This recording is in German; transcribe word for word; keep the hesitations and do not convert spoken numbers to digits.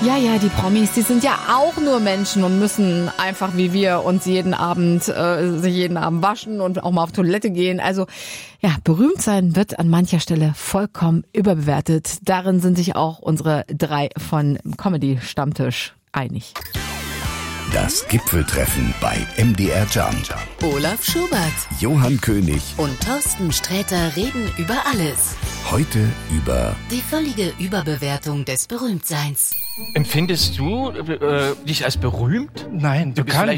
Ja, ja, die Promis, die sind ja auch nur Menschen und müssen einfach wie wir uns jeden Abend, äh, sich jeden Abend waschen und auch mal auf Toilette gehen. Also ja, berühmt sein wird an mancher Stelle vollkommen überbewertet. Darin sind sich auch unsere drei von Comedy-Stammtisch einig. Das Gipfeltreffen bei M D R Jump. Olaf Schubert, Johann König und Thorsten Sträter reden über alles. heute über Die völlige Überbewertung des Berühmtseins. Empfindest du äh, dich als berühmt? Nein, Du du kannst